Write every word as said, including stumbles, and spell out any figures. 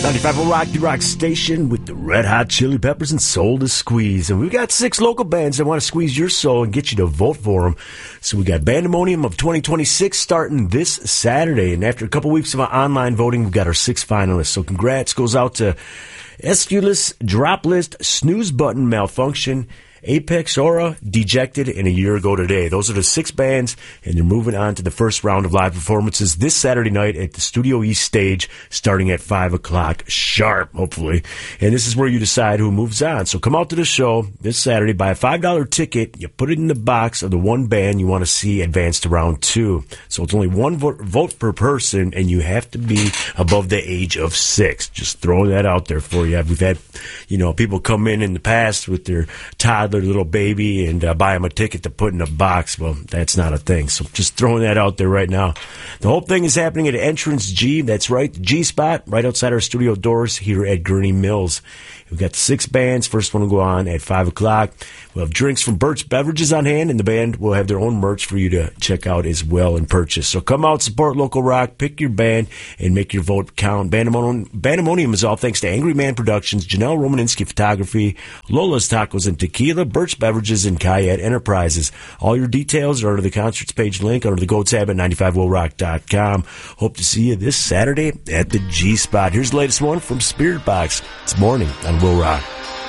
ninety-five point oh Rock, the Rock Station with the Red Hot Chili Peppers and Soul to Squeeze. And we've got six local bands that want to squeeze your soul and get you to vote for them. So we got Bandemonium of twenty twenty-six starting this Saturday. And after a couple weeks of online voting, we've got our six finalists. So congrats goes out to Esculus, Drop List, Snooze Button, Malfunction, Apex Aura, Dejected, and A Year Ago Today. Those are the six bands, and they're moving on to the first round of live performances this Saturday night at the Studio East stage, starting at five o'clock sharp, hopefully. And this is where you decide who moves on. So come out to the show this Saturday, buy a five dollar ticket, you put it in the box of the one band you want to see advance to round two. So it's only one vote, vote per person, and you have to be above the age of six. Just throwing that out there for you. We've had, you know, people come in in the past with their toddler, little baby, and uh, buy them a ticket to put in a box. Well, that's not a thing. So just throwing that out there right now. The whole thing is happening at Entrance G. That's right, the G spot, right outside our studio doors here at Gurney Mills. We've got six bands. First one will go on at five o'clock. We'll have drinks from Birch Beverages on hand, and the band will have their own merch for you to check out as well and purchase. So come out, support local rock, pick your band, and make your vote count. Bandemonium, Bandemonium is all thanks to Angry Man Productions, Janelle Romaninski Photography, Lola's Tacos and Tequila, Birch Beverages, and Kayette Enterprises. All your details are under the concerts page link under the Go tab at ninety-five oh rock dot com. Hope to see you this Saturday at the G Spot. Here's the latest one from Spirit Box. It's Morning on Will Rock.